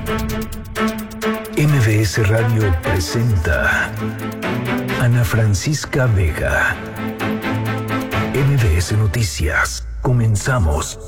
MBS Radio presenta Ana Francisca Vega. MBS Noticias. Comenzamos.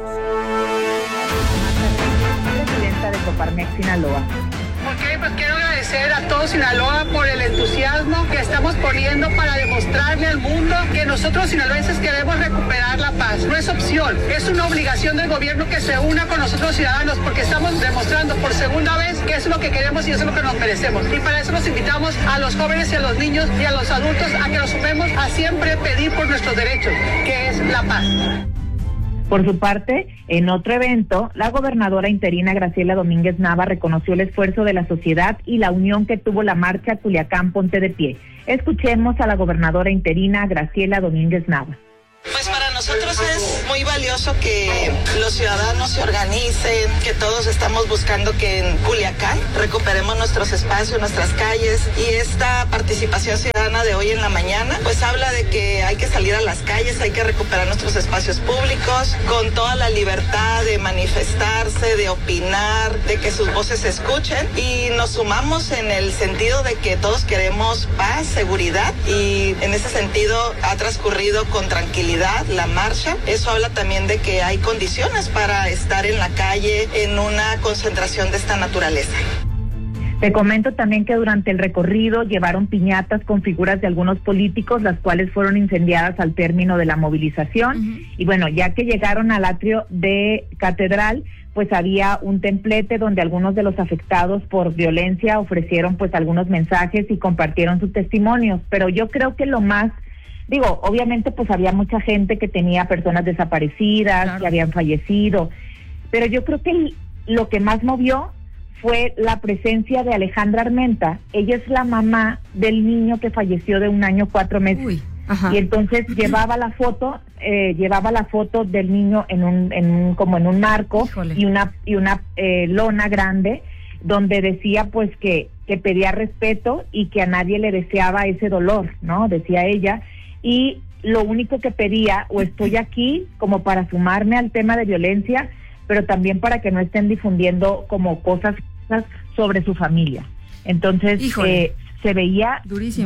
Presidenta de Coparmex Sinaloa. Ok, pues quiero agradecer a todo Sinaloa por el entusiasmo que estamos poniendo para demostrarle al mundo que nosotros sinaloenses queremos recuperar la paz. No es opción, es una obligación del gobierno que se una con nosotros ciudadanos porque estamos demostrando por segunda vez que es lo que queremos y eso es lo que nos merecemos. Y para eso nos invitamos a los jóvenes y a los niños y a los adultos a que nos sumemos a siempre pedir por nuestros derechos, que es la paz. Por su parte, en otro evento, la gobernadora interina Graciela Domínguez Nava reconoció el esfuerzo de la sociedad y la unión que tuvo la marcha Culiacán Ponte de Pie. Escuchemos a la gobernadora interina Graciela Domínguez Nava. Pues para nosotros es muy valioso que los ciudadanos se organicen, que todos estamos buscando que en Culiacán recuperemos nuestros espacios, nuestras calles, y esta participación ciudadana de hoy en la mañana pues habla de que hay que salir a las calles, hay que recuperar nuestros espacios públicos con toda la libertad de manifestarse, de opinar, de que sus voces se escuchen, y nos sumamos en el sentido de que todos queremos paz, seguridad, y en ese sentido ha transcurrido con tranquilidad la marcha. Eso habla también de que hay condiciones para estar en la calle en una concentración de esta naturaleza. Te comento también que durante el recorrido llevaron piñatas con figuras de algunos políticos, las cuales fueron incendiadas al término de la movilización. Uh-huh. Y bueno, ya que llegaron al atrio de Catedral, pues había un templete donde algunos de los afectados por violencia ofrecieron pues algunos mensajes y compartieron sus testimonios. Pero yo creo que lo más obviamente pues había mucha gente que tenía personas desaparecidas, claro, que habían fallecido, pero yo creo que lo que más movió fue la presencia de Alejandra Armenta. Ella es la mamá del niño que falleció de 1 año 4 meses. Uy, y entonces llevaba la foto del niño en un marco. Híjole. y una lona grande donde decía pues que pedía respeto y que a nadie le deseaba ese dolor, ¿no? Decía ella. Y lo único que pedía, o estoy aquí como para sumarme al tema de violencia, pero también para que no estén difundiendo como cosas sobre su familia. Entonces, se veía durísimo.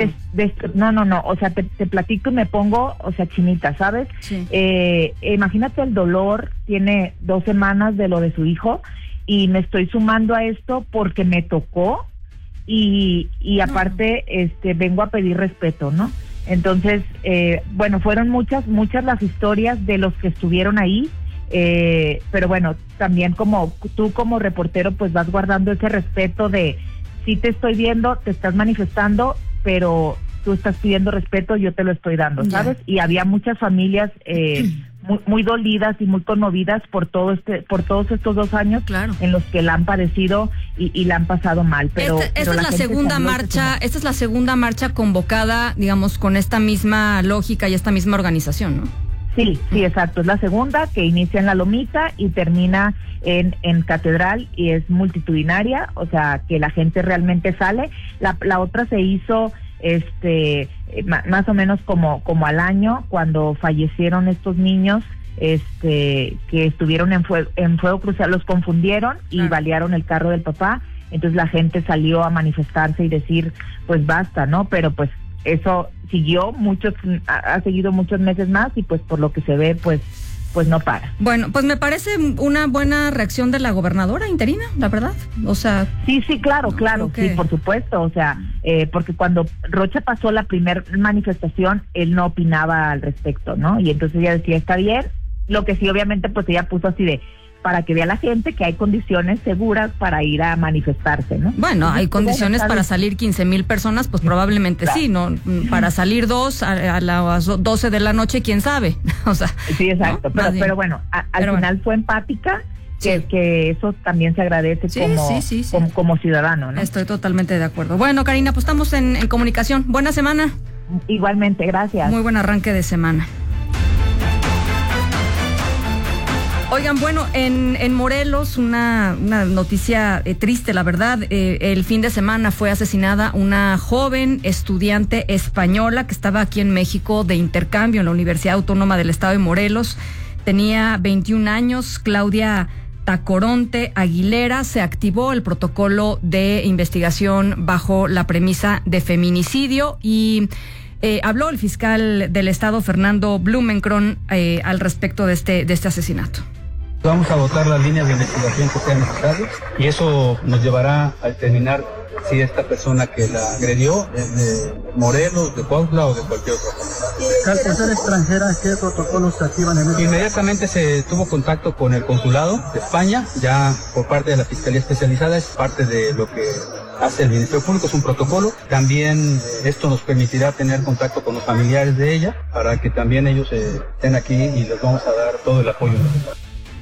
O sea, te platico y me pongo, chinita, ¿sabes? Sí. Imagínate el dolor, tiene 2 semanas de lo de su hijo, y me estoy sumando a esto porque me tocó, y aparte, vengo a pedir respeto, ¿no? Entonces, fueron muchas las historias de los que estuvieron ahí, pero bueno, también como tú como reportero pues vas guardando ese respeto de, sí te estoy viendo, te estás manifestando, pero tú estás pidiendo respeto, yo te lo estoy dando, ¿sabes? Y había muchas familias muy dolidas y muy conmovidas por todos estos 2 años, claro, en los que la han padecido y la han pasado mal. Pero esta es la segunda marcha convocada, digamos, con esta misma lógica y esta misma organización, ¿no? Sí, exacto. Es la segunda, que inicia en La Lomita y termina en Catedral, y es multitudinaria, o sea, que la gente realmente sale. La otra se hizo más o menos como al año, cuando fallecieron estos niños que estuvieron en fuego cruzado, los confundieron y balearon el carro del papá. Entonces la gente salió a manifestarse y decir pues basta, ¿no? Pero pues eso ha seguido muchos meses más, y pues por lo que se ve pues no para. Bueno, pues me parece una buena reacción de la gobernadora interina, la verdad. O sea, sí, claro, sí, por supuesto. O sea, porque cuando Rocha pasó la primer manifestación, él no opinaba al respecto, ¿no? Y entonces ella decía, está bien. Lo que sí, obviamente, pues ella puso así de, para que vea la gente que hay condiciones seguras para ir a manifestarse, ¿no? Bueno, hay condiciones para salir 15,000 personas, pues probablemente claro, sí, ¿no? Para salir 2 a las 12 de la noche, quién sabe. O sea, sí, exacto, ¿no? pero bueno, al final fue empática, que eso también se agradece como ciudadano, ¿no? Estoy totalmente de acuerdo. Bueno, Karina, pues estamos en comunicación. Buena semana. Igualmente, gracias. Muy buen arranque de semana. Oigan, bueno, en Morelos, una noticia triste, la verdad. El fin de semana fue asesinada una joven estudiante española que estaba aquí en México de intercambio en la Universidad Autónoma del Estado de Morelos. Tenía 21 años, Claudia Tacoronte Aguilera se activó el protocolo de investigación bajo la premisa de feminicidio y habló el fiscal del estado, Fernando Blumenkron, al respecto de este asesinato. Vamos a votar las líneas de investigación que sean necesarias y eso nos llevará a determinar si esta persona que la agredió es de Morelos, de Cuautla o de cualquier otra persona. Por ser extranjera, ¿qué protocolos se activan en este? Inmediatamente se tuvo contacto con el consulado de España, ya por parte de la Fiscalía Especializada, es parte de lo que hace el Ministerio Público, es un protocolo. También esto nos permitirá tener contacto con los familiares de ella, para que también ellos estén aquí y les vamos a dar todo el apoyo necesario.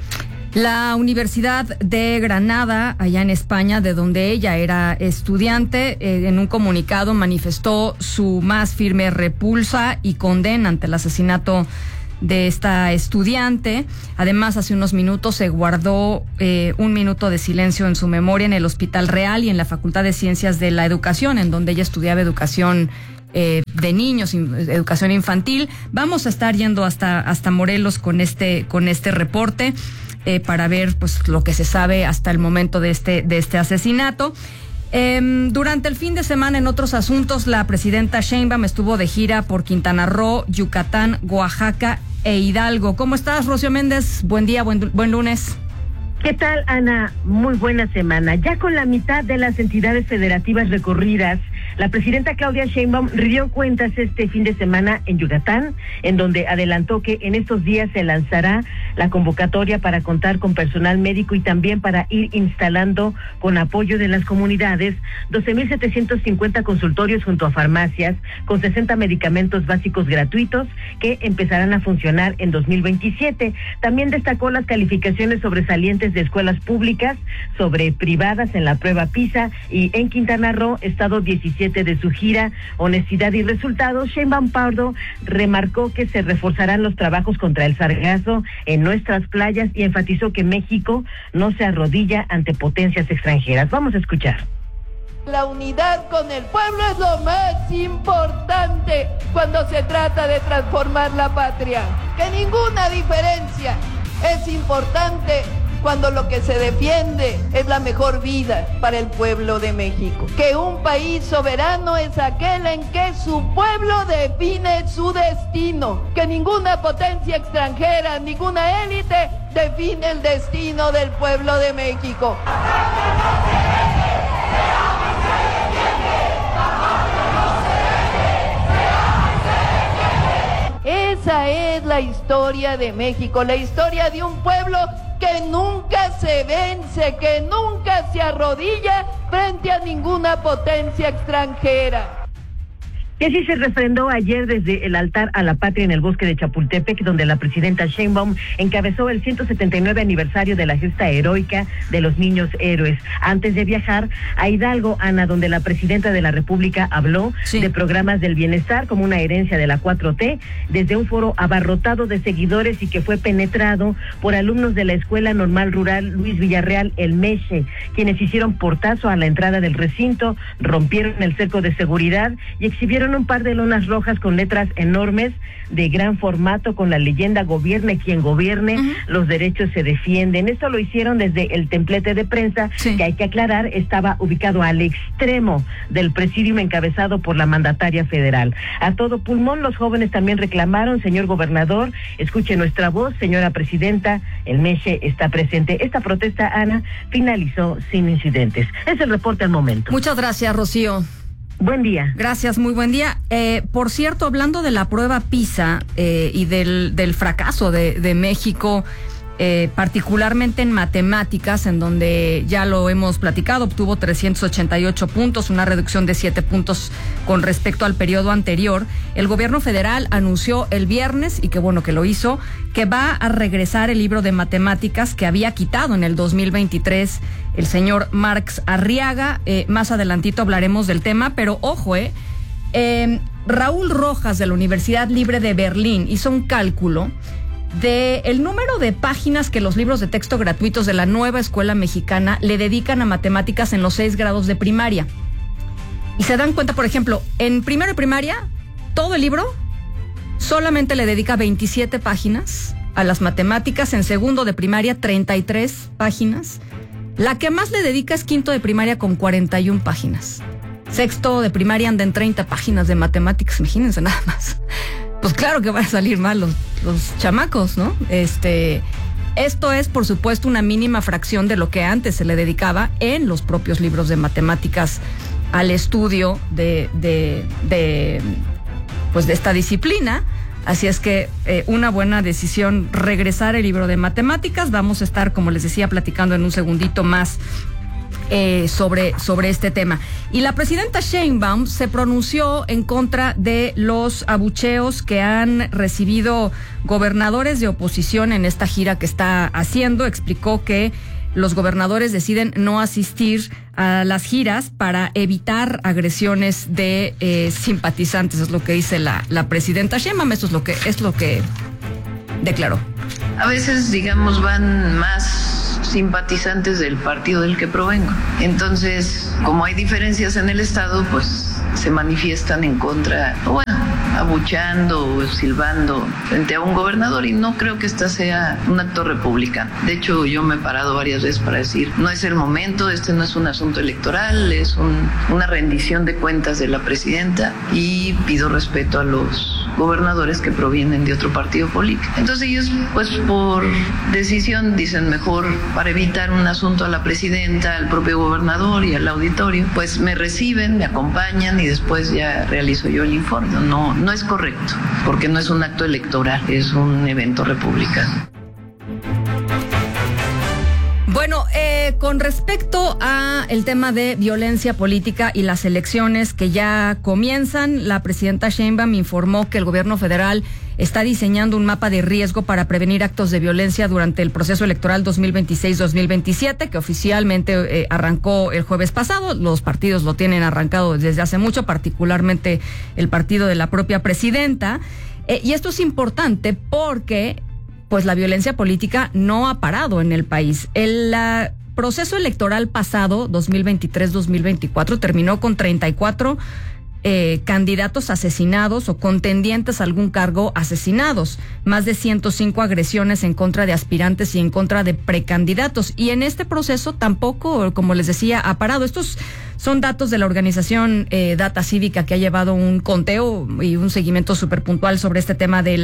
La Universidad de Granada, allá en España, de donde ella era estudiante, en un comunicado manifestó su más firme repulsa y condena ante el asesinato de esta estudiante. Además, hace unos minutos se guardó un minuto de silencio en su memoria en el Hospital Real y en la Facultad de Ciencias de la Educación, en donde ella estudiaba educación de niños, educación infantil. Vamos a estar yendo hasta Morelos con este reporte. Para ver pues lo que se sabe hasta el momento de este asesinato. Durante el fin de semana, en otros asuntos, la presidenta Sheinbaum estuvo de gira por Quintana Roo, Yucatán, Oaxaca e Hidalgo. ¿Cómo estás, Rocío Méndez? Buen día, buen lunes. ¿Qué tal, Ana? Muy buena semana. Ya con la mitad de las entidades federativas recorridas, la presidenta Claudia Sheinbaum rindió cuentas este fin de semana en Yucatán, en donde adelantó que en estos días se lanzará la convocatoria para contar con personal médico y también para ir instalando, con apoyo de las comunidades, 12,750 consultorios junto a farmacias, con 60 medicamentos básicos gratuitos que empezarán a funcionar en 2027. También destacó las calificaciones sobresalientes de escuelas públicas sobre privadas en la prueba PISA y en Quintana Roo, estado 17 de su gira Honestidad y Resultados. Sheinbaum Pardo remarcó que se reforzarán los trabajos contra el sargazo en nuestras playas y enfatizó que México no se arrodilla ante potencias extranjeras. Vamos a escuchar. La unidad con el pueblo es lo más importante cuando se trata de transformar la patria. Que ninguna diferencia es importante cuando lo que se defiende es la mejor vida para el pueblo de México. Que un país soberano es aquel en que su pueblo define su destino. Que ninguna potencia extranjera, ninguna élite define el destino del pueblo de México. Esa es la historia de México, la historia de un pueblo que nunca se vence, que nunca se arrodilla frente a ninguna potencia extranjera. Y así se refrendó ayer desde el altar a la patria en el bosque de Chapultepec, donde la presidenta Sheinbaum encabezó el 179 aniversario de la gesta heroica de los niños héroes. Antes de viajar a Hidalgo, Ana, donde la presidenta de la República habló de programas del bienestar como una herencia de la 4T, desde un foro abarrotado de seguidores y que fue penetrado por alumnos de la Escuela Normal Rural Luis Villarreal, el MESHE, quienes hicieron portazo a la entrada del recinto, rompieron el cerco de seguridad y exhibieron un par de lonas rojas con letras enormes de gran formato con la leyenda "Gobierne quien gobierne, los derechos se defienden". Esto lo hicieron desde el templete de prensa, que hay que aclarar estaba ubicado al extremo del presidium encabezado por la mandataria federal. A todo pulmón los jóvenes también reclamaron: señor gobernador, escuche nuestra voz, señora presidenta, el MESHE está presente. Esta protesta, Ana, finalizó sin incidentes. Es el reporte al momento. Muchas gracias, Rocío. Buen día. Gracias, muy buen día. Por cierto, hablando de la prueba PISA y del fracaso de México, particularmente en matemáticas, en donde ya lo hemos platicado, obtuvo 388 puntos, una reducción de 7 puntos con respecto al periodo anterior. El gobierno federal anunció el viernes, y qué bueno que lo hizo, que va a regresar el libro de matemáticas que había quitado en el 2023 el señor Marx Arriaga. Más adelantito hablaremos del tema, pero ojo, Raúl Rojas de la Universidad Libre de Berlín hizo un cálculo de el número de páginas que los libros de texto gratuitos de la nueva escuela mexicana le dedican a matemáticas en los 6 grados de primaria. Y se dan cuenta, por ejemplo, en primero de primaria, todo el libro solamente le dedica 27 páginas a las matemáticas, en segundo de primaria 33 páginas. La que más le dedica es quinto de primaria con 41 páginas. Sexto de primaria anda en 30 páginas de matemáticas, imagínense nada más. Pues claro que van a salir mal los chamacos, ¿no? Esto es, por supuesto, una mínima fracción de lo que antes se le dedicaba en los propios libros de matemáticas al estudio de esta disciplina. Así es que una buena decisión regresar el libro de matemáticas. Vamos a estar, como les decía, platicando en un segundito más sobre este tema. Y la presidenta Sheinbaum se pronunció en contra de los abucheos que han recibido gobernadores de oposición en esta gira que está haciendo. Explicó que los gobernadores deciden no asistir a las giras para evitar agresiones de simpatizantes. Es lo que dice la presidenta Sheinbaum. Esto es lo que declaró. A veces, digamos, van más simpatizantes del partido del que provengo. Entonces, como hay diferencias en el Estado, pues se manifiestan en contra, o bueno, abucheando o silbando frente a un gobernador, y no creo que esta sea un acto republicano. De hecho, yo me he parado varias veces para decir, no es el momento, este no es un asunto electoral, es una rendición de cuentas de la presidenta, y pido respeto a los gobernadores que provienen de otro partido político. Entonces ellos, pues por decisión, dicen mejor, para evitar un asunto a la presidenta, al propio gobernador y al auditorio, pues me reciben, me acompañan y después ya realizo yo el informe. No es correcto, porque no es un acto electoral, es un evento republicano. Bueno, con respecto a el tema de violencia política y las elecciones que ya comienzan, la presidenta Sheinbaum informó que el gobierno federal está diseñando un mapa de riesgo para prevenir actos de violencia durante el proceso electoral 2026-2027, que oficialmente arrancó el jueves pasado. Los partidos lo tienen arrancado desde hace mucho, particularmente el partido de la propia presidenta. Y esto es importante porque pues la violencia política no ha parado en el país. El proceso electoral pasado, 2023-2024, terminó con 34 candidatos asesinados o contendientes a algún cargo asesinados, más de 105 agresiones en contra de aspirantes y en contra de precandidatos. Y en este proceso tampoco, como les decía, ha parado. Estos son datos de la organización Data Cívica, que ha llevado un conteo y un seguimiento súper puntual sobre este tema de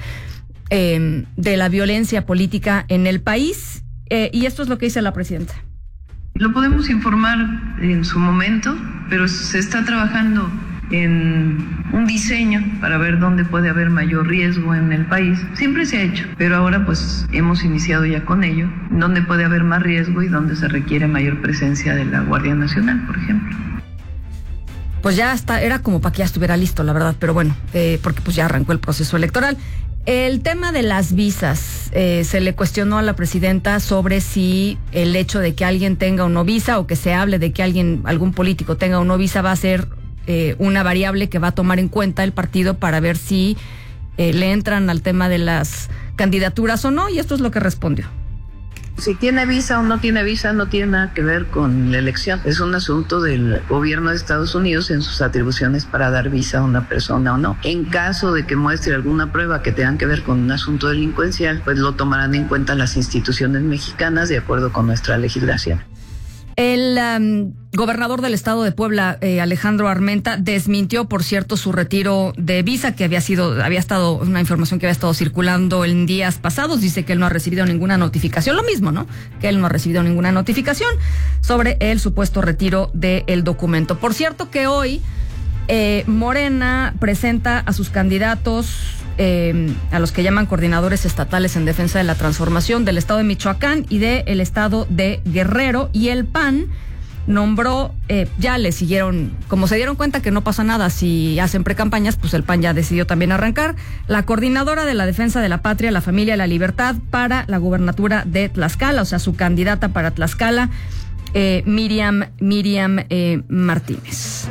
la violencia política en el país, y esto es lo que dice la presidenta. Lo podemos informar en su momento, pero se está trabajando en un diseño para ver dónde puede haber mayor riesgo en el país. Siempre se ha hecho, pero ahora pues hemos iniciado ya con ello, dónde puede haber más riesgo y dónde se requiere mayor presencia de la Guardia Nacional, por ejemplo. Pues ya era como para que ya estuviera listo, la verdad, pero bueno, porque pues ya arrancó el proceso electoral. El tema de las visas, se le cuestionó a la presidenta sobre si el hecho de que alguien tenga o no visa, o que se hable de que algún político tenga o no visa, va a ser una variable que va a tomar en cuenta el partido para ver si le entran al tema de las candidaturas o no, y esto es lo que respondió. Si tiene visa o no tiene visa no tiene nada que ver con la elección. Es un asunto del gobierno de Estados Unidos en sus atribuciones para dar visa a una persona o no. En caso de que muestre alguna prueba que tenga que ver con un asunto delincuencial, pues lo tomarán en cuenta las instituciones mexicanas de acuerdo con nuestra legislación. El gobernador del estado de Puebla, Alejandro Armenta, desmintió, por cierto, su retiro de visa, que había estado una información que había estado circulando en días pasados. Dice que él no ha recibido ninguna notificación, lo mismo, ¿no? Que él no ha recibido ninguna notificación sobre el supuesto retiro del documento. Por cierto que hoy Morena presenta a sus candidatos, a los que llaman coordinadores estatales en defensa de la transformación del estado de Michoacán y del estado de Guerrero, y el PAN nombró, ya le siguieron, como se dieron cuenta que no pasa nada si hacen precampañas, pues el PAN ya decidió también arrancar, la coordinadora de la defensa de la patria, la familia y la libertad para la gubernatura de Tlaxcala, o sea, su candidata para Tlaxcala, Miriam Martínez.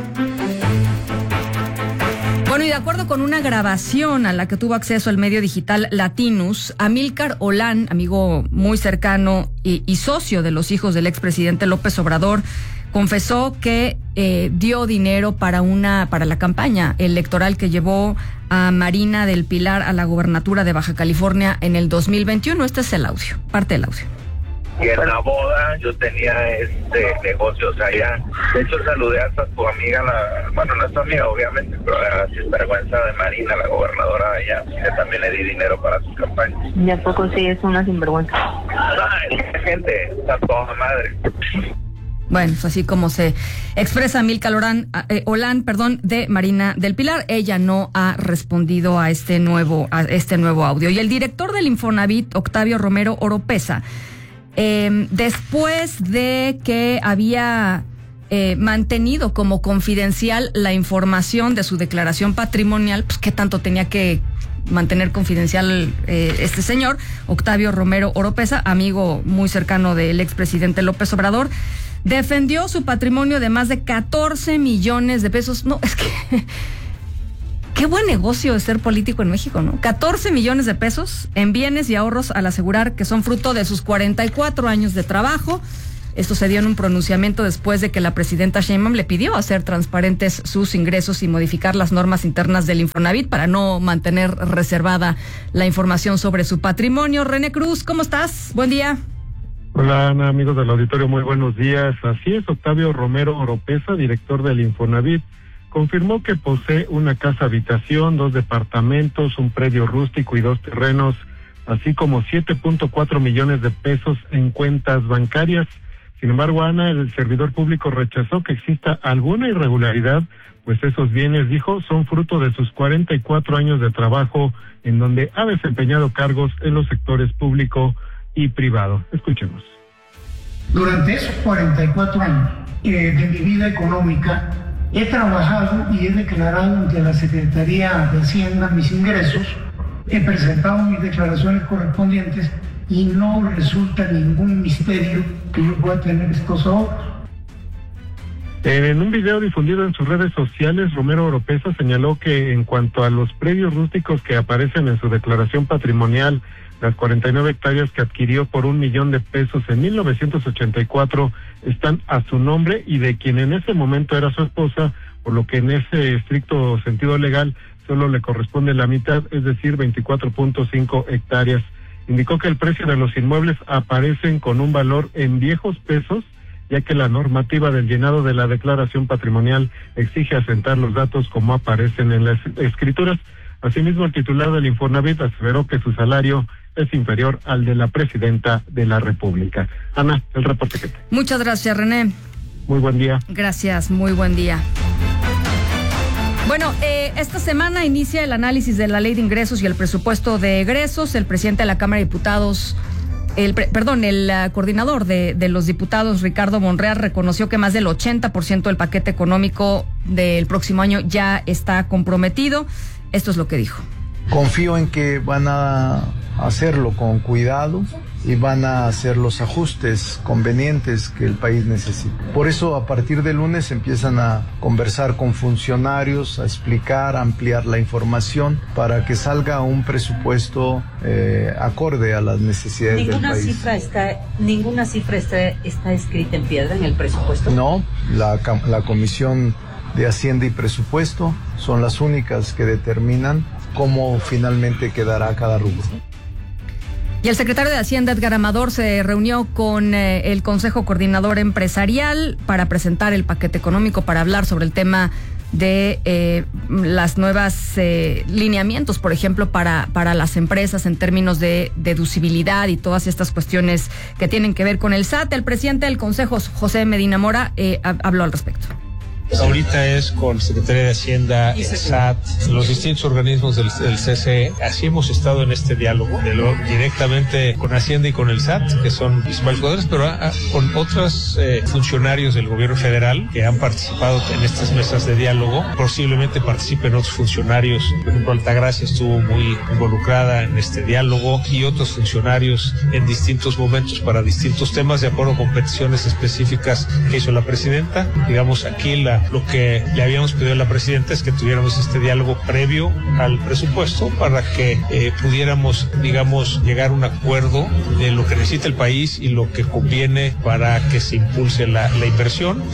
Bueno, y de acuerdo con una grabación a la que tuvo acceso el medio digital Latinus, Amílcar Olán, amigo muy cercano y socio de los hijos del expresidente López Obrador, confesó que dio dinero para la campaña electoral que llevó a Marina del Pilar a la gubernatura de Baja California en el 2021. Este es el audio, parte del audio. Y en la boda yo tenía negocios allá. De hecho, saludé hasta tu amiga, no es tu amiga obviamente, pero la sinvergüenza de Marina, la gobernadora de allá, que también le di dinero para sus campañas. ¿Y a poco sí es una sinvergüenza? Esa gente está toda madre. Bueno, es así como se expresa Milka Olán, de Marina del Pilar. Ella no ha respondido a este nuevo audio. Y el director del Infonavit, Octavio Romero Oropesa, después de que había mantenido como confidencial la información de su declaración patrimonial, pues qué tanto tenía que mantener confidencial este señor, Octavio Romero Oropesa, amigo muy cercano del expresidente López Obrador, defendió su patrimonio de más de 14 millones de pesos. No, es que qué buen negocio es ser político en México, ¿no? 14 millones de pesos en bienes y ahorros al asegurar que son fruto de sus 44 años de trabajo. Esto se dio en un pronunciamiento después de que la presidenta Sheinbaum le pidió hacer transparentes sus ingresos y modificar las normas internas del Infonavit para no mantener reservada la información sobre su patrimonio. René Cruz, ¿cómo estás? Buen día. Hola, Ana, amigos del auditorio, muy buenos días. Así es, Octavio Romero Oropesa, director del Infonavit, confirmó que posee una casa habitación, 2 departamentos, un predio rústico y 2 terrenos, así como 7.4 millones de pesos en cuentas bancarias. Sin embargo, Ana, el servidor público rechazó que exista alguna irregularidad, pues esos bienes, dijo, son fruto de sus 44 años de trabajo, en donde ha desempeñado cargos en los sectores público y privado. Escuchemos. Durante esos 44 años de mi vida económica, he trabajado y he declarado ante la Secretaría de Hacienda mis ingresos, he presentado mis declaraciones correspondientes y no resulta ningún misterio que yo pueda tener estos ahorros. En un video difundido en sus redes sociales, Romero Oropesa señaló que en cuanto a los predios rústicos que aparecen en su declaración patrimonial, las 49 hectáreas que adquirió por $1 millón en 1984 están a su nombre y de quien en ese momento era su esposa, por lo que en ese estricto sentido legal solo le corresponde la mitad, es decir, 24.5 hectáreas. Indicó que el precio de los inmuebles aparecen con un valor en viejos pesos, ya que la normativa del llenado de la declaración patrimonial exige asentar los datos como aparecen en las escrituras. Asimismo, el titular del Infonavit aseveró que su salario es inferior al de la presidenta de la República. Ana, el reporte que te. Muchas gracias, René. Muy buen día. Gracias, muy buen día. Bueno, esta semana inicia el análisis de la Ley de Ingresos y el presupuesto de egresos. El presidente de la Cámara de Diputados, el coordinador de los diputados, Ricardo Monreal, reconoció que más del 80% del paquete económico del próximo año ya está comprometido. Esto es lo que dijo. Confío en que van a hacerlo con cuidado y van a hacer los ajustes convenientes que el país necesita. Por eso, a partir de lunes empiezan a conversar con funcionarios, a explicar, a ampliar la información para que salga un presupuesto acorde a las necesidades del país. ¿Ninguna cifra está escrita en piedra en el presupuesto? No, la Comisión de Hacienda y Presupuesto son las únicas que determinan cómo finalmente quedará cada rubro. Y el secretario de Hacienda, Edgar Amador, se reunió con el Consejo Coordinador Empresarial para presentar el paquete económico, para hablar sobre el tema de las nuevas lineamientos, por ejemplo, para las empresas en términos de deducibilidad y todas estas cuestiones que tienen que ver con el SAT. El presidente del Consejo, José Medina Mora, habló al respecto. Ahorita es con Secretaría de Hacienda, el SAT, los distintos organismos del CCE. Así hemos estado en este diálogo, directamente con Hacienda y con el SAT, que son principales jugadores, pero con otros funcionarios del gobierno federal que han participado en estas mesas de diálogo. Posiblemente participen otros funcionarios. Por ejemplo, Altagracia estuvo muy involucrada en este diálogo y otros funcionarios en distintos momentos para distintos temas, de acuerdo con peticiones específicas que hizo la presidenta. Digamos, aquí lo que le habíamos pedido a la presidenta es que tuviéramos este diálogo previo al presupuesto para que pudiéramos, digamos, llegar a un acuerdo de lo que necesita el país y lo que conviene para que se impulse la inversión.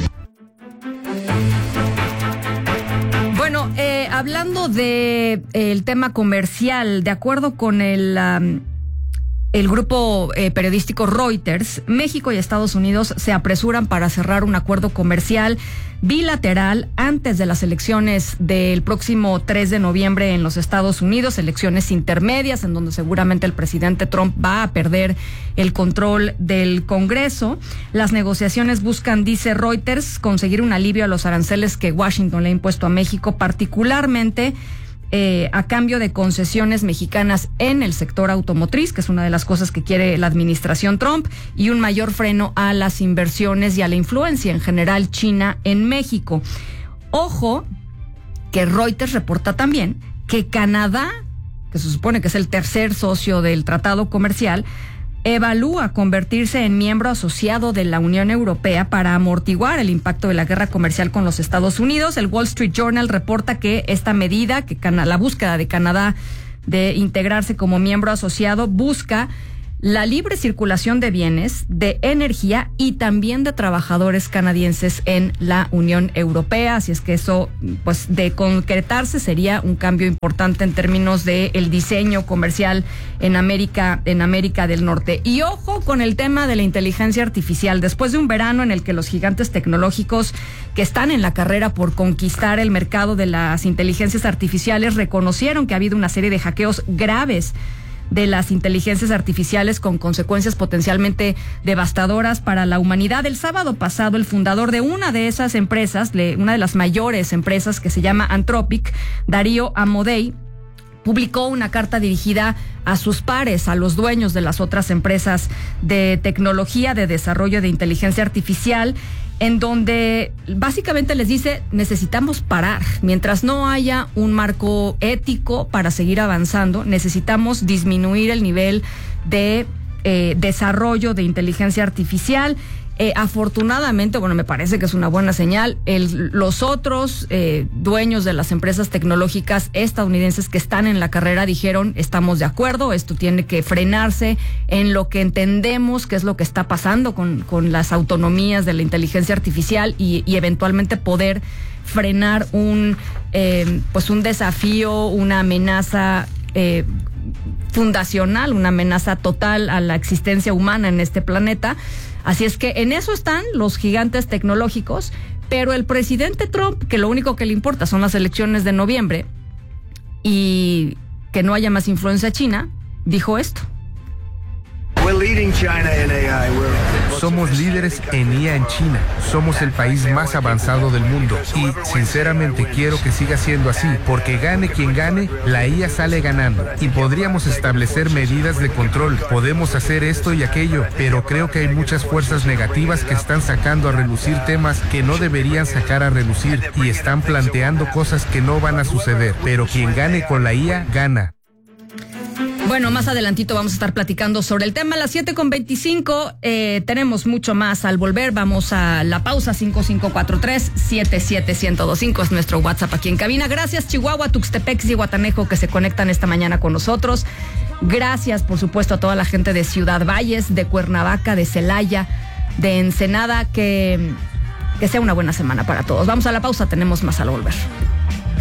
Bueno, hablando de el tema comercial, de acuerdo con el grupo periodístico Reuters, México y Estados Unidos se apresuran para cerrar un acuerdo comercial bilateral antes de las elecciones del próximo 3 de noviembre en los Estados Unidos, elecciones intermedias en donde seguramente el presidente Trump va a perder el control del Congreso. Las negociaciones buscan, dice Reuters, conseguir un alivio a los aranceles que Washington le ha impuesto a México, particularmente a cambio de concesiones mexicanas en el sector automotriz, que es una de las cosas que quiere la administración Trump, y un mayor freno a las inversiones y a la influencia en general china en México. Ojo, que Reuters reporta también que Canadá, que se supone que es el tercer socio del tratado comercial, evalúa convertirse en miembro asociado de la Unión Europea para amortiguar el impacto de la guerra comercial con los Estados Unidos. El Wall Street Journal reporta que esta medida, que la búsqueda de Canadá de integrarse como miembro asociado, busca la libre circulación de bienes, de energía y también de trabajadores canadienses en la Unión Europea. Así es que eso, pues, de concretarse, sería un cambio importante en términos de el diseño comercial en América del Norte. Y ojo con el tema de la inteligencia artificial. Después de un verano en el que los gigantes tecnológicos que están en la carrera por conquistar el mercado de las inteligencias artificiales reconocieron que ha habido una serie de hackeos graves de las inteligencias artificiales con consecuencias potencialmente devastadoras para la humanidad. El sábado pasado, el fundador de una de esas empresas, una de las mayores empresas, que se llama Anthropic, Darío Amodei, publicó una carta dirigida a sus pares, a los dueños de las otras empresas de tecnología, de desarrollo de inteligencia artificial, en donde básicamente les dice: necesitamos parar. Mientras no haya un marco ético para seguir avanzando, necesitamos disminuir el nivel de desarrollo de inteligencia artificial. Afortunadamente, me parece que es una buena señal. Los otros dueños de las empresas tecnológicas estadounidenses que están en la carrera dijeron: estamos de acuerdo, esto tiene que frenarse en lo que entendemos que es lo que está pasando con las autonomías de la inteligencia artificial y eventualmente poder frenar un desafío, una amenaza fundacional, una amenaza total a la existencia humana en este planeta. Así es que en eso están los gigantes tecnológicos, pero el presidente Trump, que lo único que le importa son las elecciones de noviembre y que no haya más influencia china, dijo esto. Somos líderes en IA en China. Somos el país más avanzado del mundo. Y, sinceramente, quiero que siga siendo así, porque gane quien gane, la IA sale ganando. Y podríamos establecer medidas de control. Podemos hacer esto y aquello, pero creo que hay muchas fuerzas negativas que están sacando a relucir temas que no deberían sacar a relucir y están planteando cosas que no van a suceder. Pero quien gane con la IA, gana. Bueno, más adelantito vamos a estar platicando sobre el tema. A las 7:25 tenemos mucho más al volver. Vamos a la pausa. 5543-77125 es nuestro WhatsApp aquí en cabina. Gracias, Chihuahua, Tuxtepec y Guatanejo, que se conectan esta mañana con nosotros. Gracias, por supuesto, a toda la gente de Ciudad Valles, de Cuernavaca, de Celaya, de Ensenada. Que sea una buena semana para todos. Vamos a la pausa, tenemos más al volver.